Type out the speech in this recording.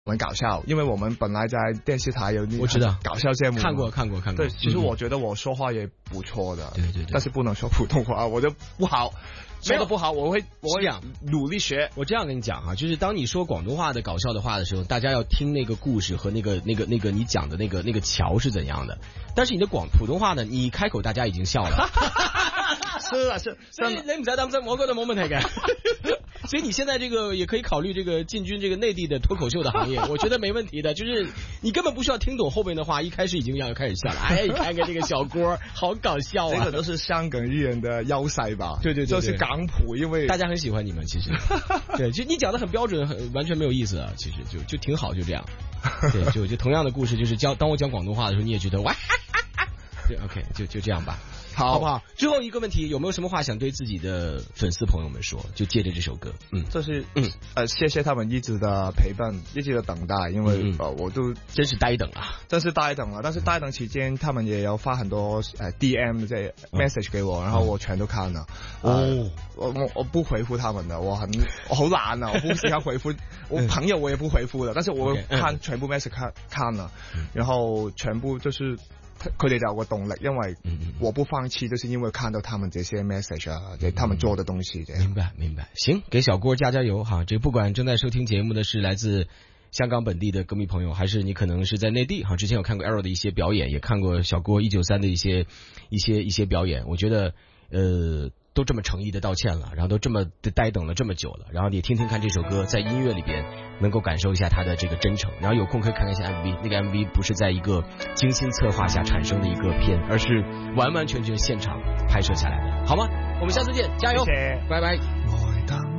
很搞笑，因为我们本来在电视台有我知道搞笑节目， 看过。 对，其实我觉得我说话也不错的， 对， 但是不能说普通话，我就不好，说的不好，我会努力学。 我这样跟你讲哈，就是当你说广东话的搞笑的话的时候，大家要听那个故事和那个你讲的那个桥是怎样的。但是你的普通话呢，你一开口大家已经笑了。是，所以你唔使担心，我觉得冇问题嘅。所以你现在这个也可以考虑这个进军这个内地的脱口秀的行业，我觉得没问题的。就是你根本不需要听懂后面的话，一开始已经要开始笑了。哎，你看看这个小郭，好搞笑啊！ 这个都是香港艺人的优势吧？ 对， 就是港普，因为大家很喜欢你们。其实，对，就你讲的很标准，完全没有意思啊。其实就挺好，就这样。对，就同样的故事，就是当我讲广东话的时候，你也觉得哇。对 ，OK， 就这样吧。好不好？最后一个问题，有没有什么话想对自己的粉丝朋友们说？就借着这首歌， 就是谢谢他们一直的陪伴，一直的等待，因为我都真是呆等啊， 但是呆等期间，他们也有发很多DM 这 message 给我，然后我全都看了。我不回复他们的，我好懒啊，我不喜欢回复我朋友，我也不回复的，但是我看全部 message 看了，然后全部就是。佢哋就有個動力，因為我不放棄，就是因為看到他們這些 message 啊，他們做的東西。 明白。行，給小郭加油哈！這不管正在收聽節目的是來自香港本地的歌迷朋友，還是你可能是在內地哈，之前有看過 Arrow 的一些表演，也看過小郭193的一些表演，我覺得都這麼誠意的道歉了，然後都這麼呆等了這麼久了，然後你聽聽看這首歌，在音樂裏邊能夠感受一下它的這個真誠，然後有空可以看看一下 MV， 那個 MV 不是在一個精心策劃下產生的一個片，而是完完全全現場拍攝下來的，好嗎？我們下次見，加油， 謝謝， 拜拜。